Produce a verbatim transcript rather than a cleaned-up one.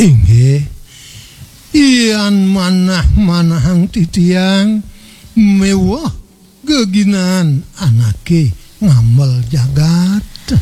Inggih. Ian manah-manahang titiang mewah geginan anake ngamel jagat.